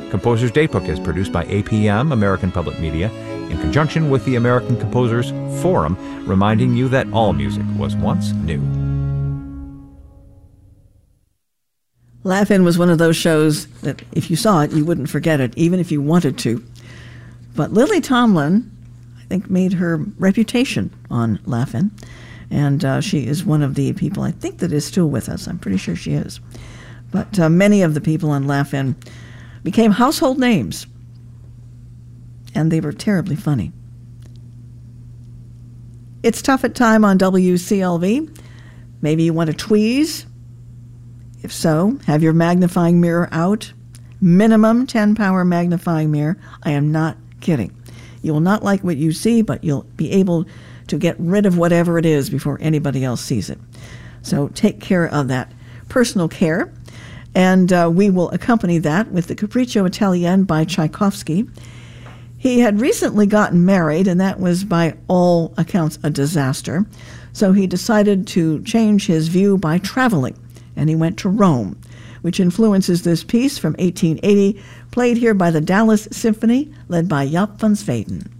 Composers Daybook is produced by APM, American Public Media, in conjunction with the American Composers Forum, reminding you that all music was once new. Laugh-In was one of those shows that if you saw it, you wouldn't forget it, even if you wanted to. But Lily Tomlin, I think, made her reputation on Laugh-In, and she is one of the people, I think, that is still with us. I'm pretty sure she is. But many of the people on Laugh-In became household names, and they were terribly funny. It's Tough at Time on WCLV. Maybe you want to tweeze. If so, have your magnifying mirror out. Minimum 10-power magnifying mirror. I am not kidding. You will not like what you see, but you'll be able to get rid of whatever it is before anybody else sees it. So take care of that personal care. And we will accompany that with the Capriccio Italienne by Tchaikovsky. He had recently gotten married, and that was by all accounts a disaster. So he decided to change his view by traveling, and he went to Rome, which influences this piece from 1880, played here by the Dallas Symphony, led by Jaap van Zweden.